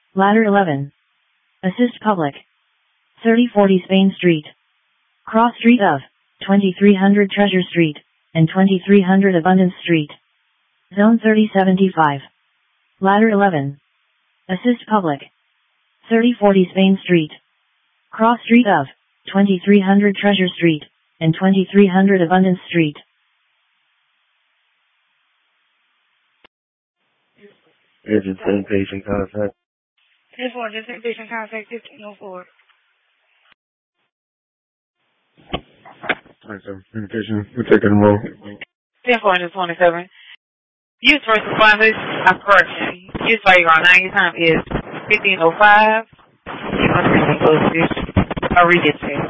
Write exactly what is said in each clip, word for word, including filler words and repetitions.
Ladder eleven. Assist public. thirty forty Spain Street. Cross street of twenty-three hundred Treasure Street and twenty-three hundred Abundance Street. Zone thirty seventy-five. Ladder eleven. Assist public. thirty forty Spain Street. Cross street of twenty-three hundred Treasure Street and twenty-three hundred Abundance Street. Urgent patient contact. ten four, just patient contact fifteen oh four. Alright, so communication, we're taking a roll. ten four twenty-seven. Use first responders, I'm correction. Use by your nine time is fifteen oh five. You must be posted. I'll read it to you.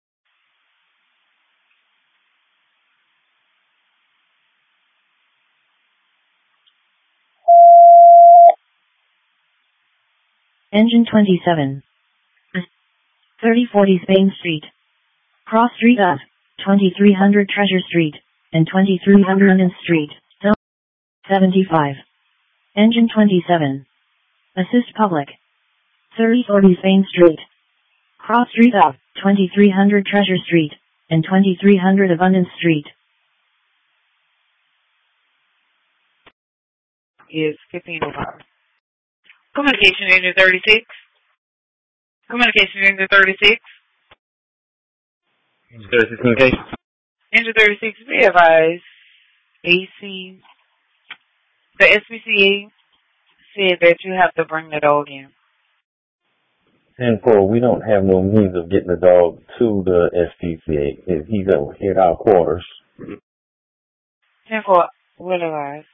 Engine twenty-seven. thirty forty Spain Street. Cross street of twenty-three hundred Treasure Street and twenty-three hundred Abundance Street. Zone seventy-five. Engine twenty-seven. Assist public. thirty forty Spain Street. Cross street of twenty-three hundred Treasure Street and twenty-three hundred Abundance Street. Is fifteen oh five. Communication engine thirty-six. Communication engine thirty-six. thirty-six communication. Engine thirty-six, be advised. A C. The S P C A said that you have to bring the dog in. ten four, we don't have no means of getting the dog to the S P C A. He's at our quarters. ten four, will advise.